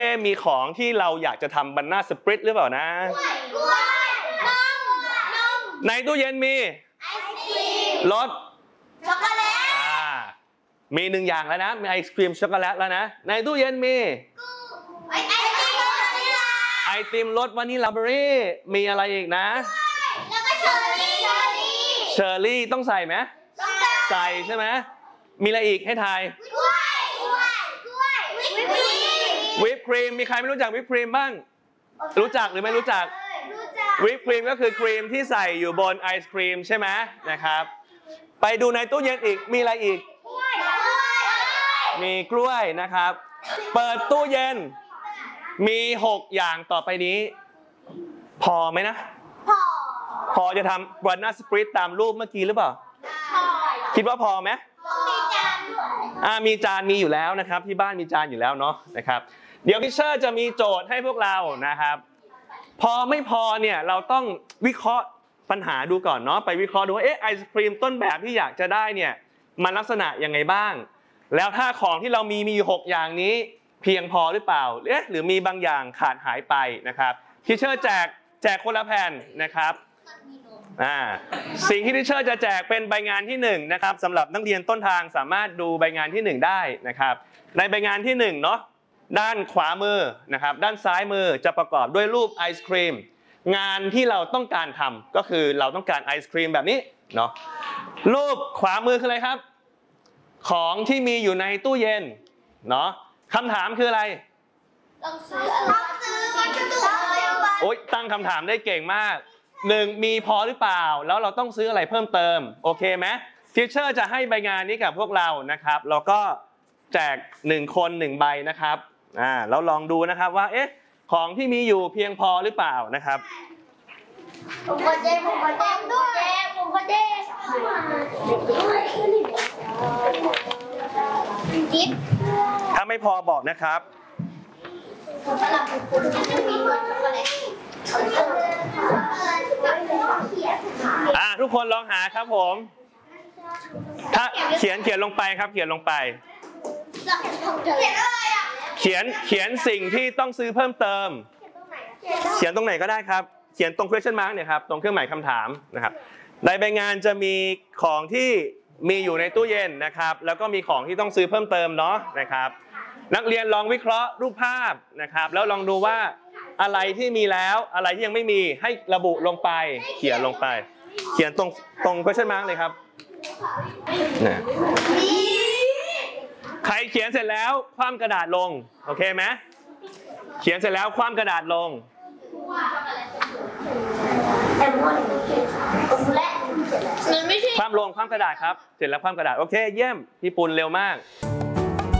มีของที่เราอยากจะทำบานาน่าสปริตหรือเปล่านะกล้วยนมในตู้เย็นมีไอศกรีมรสช็อกโกแลตมี1อย่างแล้วนะมีไอศกรีมช็อกโกแลตแล้วนะในตู้เย็นมีไอติมรสวานิลลาเบอรี่มีอะไรอีกนะแล้วก็เชอร์รี่ต้องใส่ไหมใส่ใช่ไหมมีอะไรอีกให้ทายวิปครีมมีใครไม่รู้จักวิปครีมบ้างรู้จักหรือไม่รู้จักวิปครีมก็คือครีมที่ใส่อยู่บนไอศครีมใช่ไหมนะครับไปดูในตู้เย็นอีกมีอะไรอีกมีกล้วยนะครับเปิดตู้เย็นมี6อย่างต่อไปนี้พอไหมนะพอจะทำบานาน่าสปริตตามรูปเมื่อกี้หรือเปล่าคิดว่าพอไหมมีจานมีอยู่แล้วนะครับที่บ้านมีจานอยู่แล้วเนาะนะครับเดี๋ยวพิเชอร์จะมีโจทย์ให้พวกเรานะครับพอไม่พอเนี่ยเราต้องวิเคราะห์ปัญหาดูก่อนเนาะไปวิเคราะห์ดูว่าไอศครีมต้นแบบที่อยากจะได้เนี่ยมันลักษณะยังไงบ้างแล้วถ้าของที่เรามีอยู่6อย่างนี้เพียงพอหรือเปล่าหรือมีบางอย่างขาดหายไปนะครับพิเชอร์แจกคนละแผ่นนะครับสิ่งที่ทิเชอร์จะแจกเป็นใบงานที่1นะครับสำหรับนักเรียนต้นทางสามารถดูใบงานที่1ได้นะครับในใบงานที่1เนาะด้านขวามือนะครับด้านซ้ายมือจะประกอบด้วยรูปไอศครีมงานที่เราต้องการทำก็คือเราต้องการไอศครีมแบบนี้เนาะรูปขวามือคืออะไรครับของที่มีอยู่ในตู้เย็นเนาะคำถามคืออะไรต้องซื้อวัสดุโอ๊ยตั้งคำถามได้เก่งมาก1มีพอหรือเปล่าแล้วเราต้องซื้ออะไรเพิ่มเติมโอเคไหมทิเชอร์จะให้ใบงานนี้กับพวกเรานะครับแล้วก็แจก1คน1ใบนะครับแล้วลองดูนะครับว่าของที่มีอยู่เพียงพอหรือเปล่านะครับผมขอแจ้งถ้าไม่พอบอกนะครับทุกคนลองหาครับผมถ้าเขียนลงไปครับเขียนลงไปเขียนสิ่งที่ต้องซื้อเพิ่มเติมเขียนตรงไหนก็ได้ครับเขียนตรง question mark เนี่ยครับตรงเครื่องหมายคำถามนะครับในใบงานจะมีของที่มีอยู่ในตู้เย็นนะครับแล้วก็มีของที่ต้องซื้อเพิ่มเติมเนาะนะครับนักเรียนลองวิเคราะห์รูปภาพนะครับแล้วลองดูว่าอะไรที่มีแล้วอะไรที่ยังไม่มีให้ระบุลงไปเขียนลงไปเขียนตรง question mark เลยครับใครเขียนเสร็จแล้วคว่ำกระดาษลงโอเคไหมเขียนเสร็จแล้วคว่ำกระดาษลงคว่ำลงคว่ำกระดาษครับเสร็จแล้วคว่ำกระดาษโอเคเยี่ยมพี่ปุณเร็วมาก